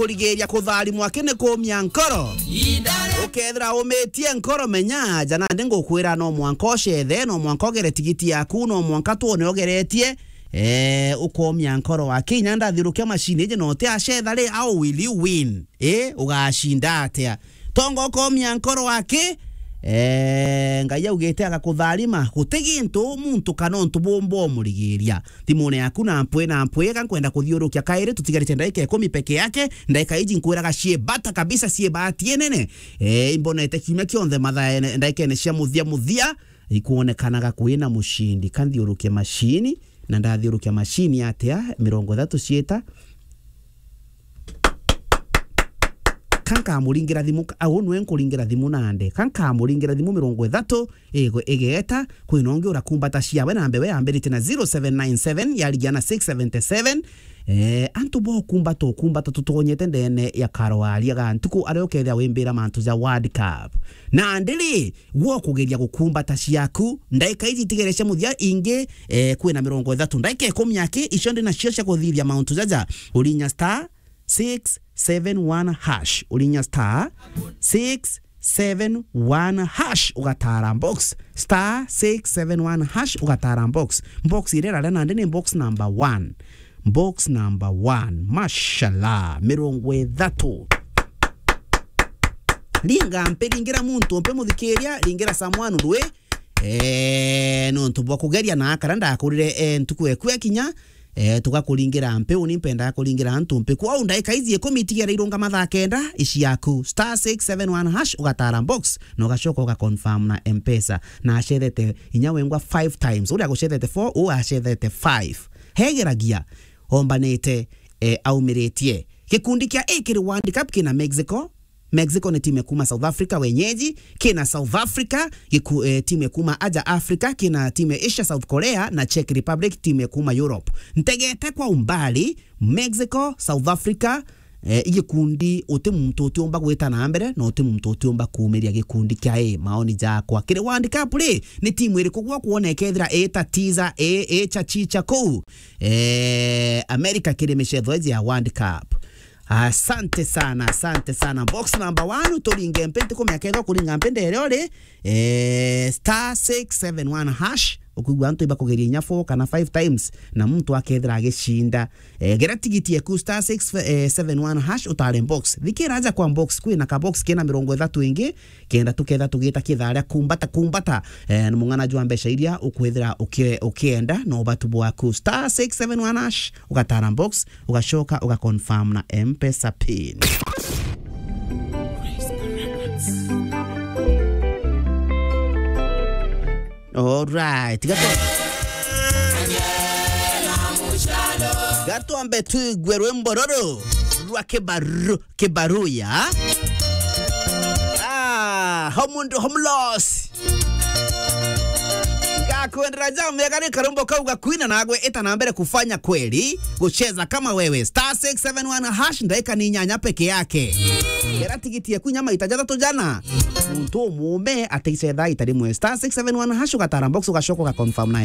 Kurigeria kuthari mwakene kumya nkoro ukethira umetie nkoro menya jana ndengo kwira no mwanko cethe no mwanko gere tigiti yaku no mwanka tuone ogeretie ukomya nkoro wa Kenya ndathirukia machine je no te acetha ri how will you win ugashinda atia tongo komya nkoro wake ngai ugete agakutharima gutigintu muntu kana ntu bombo murigiria thimune yaku na mpwe kankwenda kuthiurukia kaire tutigarite ndaika 10 peke yake ndaika iji nkwiraga cie bata kabisa cie batie nene imbonete kimya kionthe matha ndaika ene cia muthia ikuonekanaga kwina mushindi kanthiurukia machine na ndathiurukia machine atia 30 cieta kanka muringira thimu au nwe nkuringira thimu nande kanka muringira thimu 30 egeta kwinonge urakumbata ciawe na mbewe ambirite na 0797 yaligana 677 antu bo kumbata tutonyete ndene ya karwali agantuku arokethia wimbira mantu za World Cup na ndili wo kugeria gukumbata ciaku ndaika iji tigeresha muthia inge kwina 30 ndaika 10 yake icio ndi na cio cia kuthithia mantu jaja ulinya star 671 hash ulinya star 671 hash ugatara box star 671 hash ugatara box irera lena ndini box number 1 mashallah 30 linga mpelingira muntu mpe muthikiria lingira samwanu rwe no ntubwa kugeria na karanda akurire ntuku ekwe kinya tugakuringira mpe unimpenda kuringira antu mpe kwa undaika izi komitigira irunga matha kenda ici yaku star 671 hash ugatara box no gacoko ga confirm na M-Pesa na acethete inya wengwa 5 times uri agucethete 4 u acethete 5 hegeragia ombanete aumiretie gikundi kia kiri World Cup kina Mexico ni timu kuma South Africa wenyeji kina South Africa timu kuma aja Africa kina timu Asia South Korea na Czech Republic timu kuma Europe ntegete kwa umbali Mexico South Africa igikundi ote muntu otiomba gweta na mbere no ote muntu otiomba kumeria gikundi kia maoni jakwa kiri World Cup ri ni timu iri kugwa kuonekethira tatiza chachicha ku America kiri michetho ya World Cup. Asante sana box number 1 utolinge mpente ko myakega kulinga mpende erore star 671 hash ukugwa antu ibakugeria nya 4 kana 5 times na mtu akethira ageshinda gera tigiti ku star 671 hash utare box thikiraja kwa box kwina ka box kena 30 ingi kenda tuketha tugita kitharia kumbata na mungana jwa mbesha iria ukwethira ukienda no batubwa ku star 671 hash ugatara box ugashoka ugaconfirm na M-Pesa pin. Alright, gato ambe tu gwerwe mbororo rwa kebaruya homeless kuendera jamu yagari karumbo kauga kuina nagwe eta na mbele kufanya kweli kucheza kama wewe star 671 hash ndaika ni nyanya peke yake gera tigiti yaku nyama itajaza to jana muntu mume ataisetha itari mwe star 671 hash ugatara box ugashoko ka confirm na